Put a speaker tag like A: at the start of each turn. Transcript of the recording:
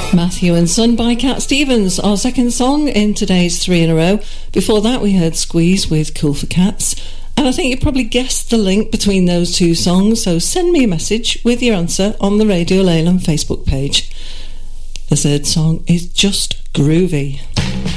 A: Matthew and Son by Cat Stevens, our second song in today's 3 in a row. Before that we heard Squeeze with Cool for Cats, and I think you probably guessed the link between those two songs, so send me a message with your answer on the Radio Leyland Facebook page. The third song is Just Groovy.